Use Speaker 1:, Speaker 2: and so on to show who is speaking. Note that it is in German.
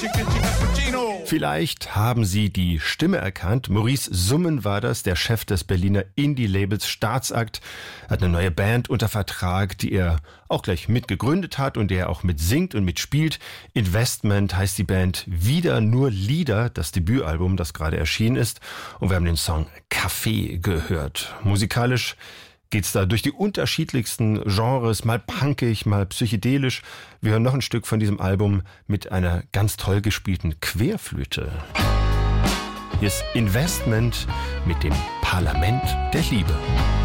Speaker 1: Vielleicht haben Sie die Stimme erkannt. Maurice Summen war das, der Chef des Berliner Indie-Labels Staatsakt. Hat eine neue Band unter Vertrag, die er auch gleich mitgegründet hat und der er auch mitsingt und mitspielt. Investment heißt die Band. Wieder nur Lieder, das Debütalbum, das gerade erschienen ist. Und wir haben den Song Kaffee gehört. Musikalisch geht's da durch die unterschiedlichsten Genres, mal punkig, mal psychedelisch. Wir hören noch ein Stück von diesem Album mit einer ganz toll gespielten Querflöte. Hier ist Investment mit dem Parlament der Liebe.